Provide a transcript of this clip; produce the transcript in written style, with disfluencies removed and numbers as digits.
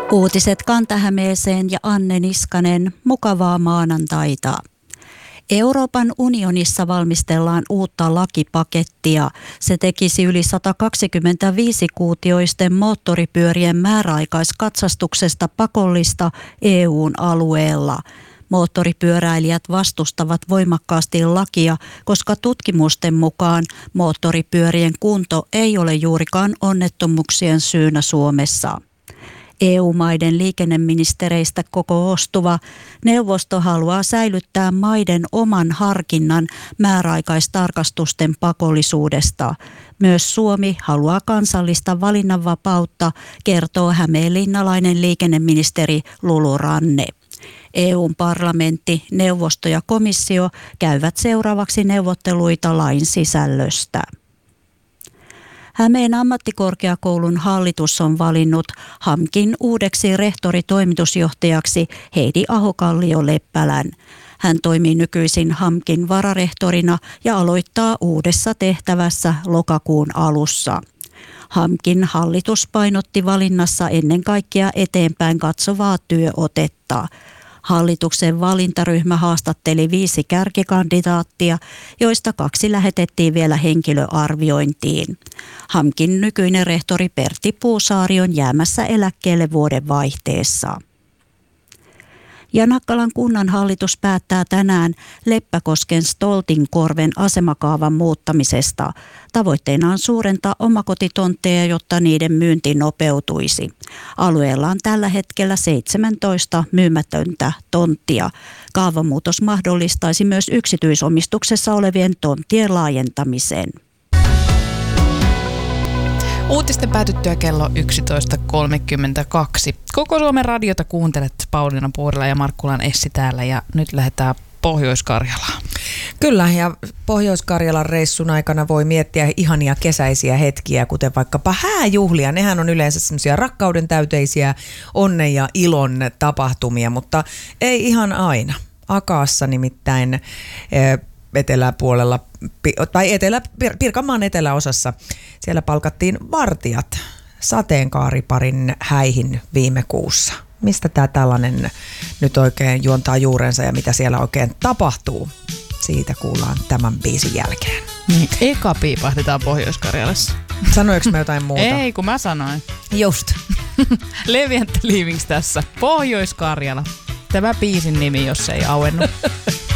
Uutiset Kanta-Hämeeseen ja Anne Niskanen, mukavaa maanantaita. Euroopan unionissa valmistellaan uutta lakipakettia. Se tekisi yli 125-kuutioisten moottoripyörien määräaikaiskatsastuksesta pakollista EU:n alueella. Moottoripyöräilijät vastustavat voimakkaasti lakia, koska tutkimusten mukaan moottoripyörien kunto ei ole juurikaan onnettomuuksien syynä Suomessa. EU-maiden liikenneministereistä kokoostuva neuvosto haluaa säilyttää maiden oman harkinnan määräaikaistarkastusten pakollisuudesta. Myös Suomi haluaa kansallista valinnanvapautta, kertoo hämeenlinnalainen liikenneministeri Lulu Ranne. EU:n parlamentti, neuvosto ja komissio käyvät seuraavaksi neuvotteluita lain sisällöstä. Hämeen ammattikorkeakoulun hallitus on valinnut HAMKin uudeksi rehtoritoimitusjohtajaksi Heidi Ahokallio-Leppälän. Hän toimii nykyisin HAMKin vararehtorina ja aloittaa uudessa tehtävässä lokakuun alussa. HAMKin hallitus painotti valinnassa ennen kaikkea eteenpäin katsovaa työotetta. Hallituksen valintaryhmä haastatteli 5 kärkikandidaattia, joista 2 lähetettiin vielä henkilöarviointiin. HAMKin nykyinen rehtori Pertti Puusaari on jäämässä eläkkeelle vuoden vaihteessa. Ja Nakkalan kunnanhallitus päättää tänään Leppäkosken Stoltinkorven asemakaavan muuttamisesta. Tavoitteena on suurentaa omakotitontteja, jotta niiden myynti nopeutuisi. Alueella on tällä hetkellä 17 myymätöntä tonttia. Kaavamuutos mahdollistaisi myös yksityisomistuksessa olevien tonttien laajentamisen. Uutisten päätyttyä kello 11.32. Koko Suomen radiota kuuntelet, Pauliina Puurila ja Markkulan Essi täällä, ja nyt lähdetään Pohjois-Karjalaan. Kyllä, ja Pohjois-Karjalan reissun aikana voi miettiä ihania kesäisiä hetkiä, kuten vaikkapa hääjuhlia. Nehän on yleensä semmoisia rakkauden täyteisiä onnen ja ilon tapahtumia, mutta ei ihan aina. Akaassa nimittäin eteläpuolella, tai Pirkanmaan eteläosassa, siellä palkattiin vartijat sateenkaariparin häihin viime kuussa. Mistä tämä tällainen nyt oikein juontaa juurensa ja mitä siellä oikein tapahtuu? Siitä kuullaan tämän biisin jälkeen. Niin, eka piipahdetaan Pohjois-Karjalassa. Sanoinko mä jotain muuta? Ei, kun mä sanoin. Just. Levi and the Leavings tässä. Pohjois-Karjala. Tämä biisin nimi, jos ei auennut.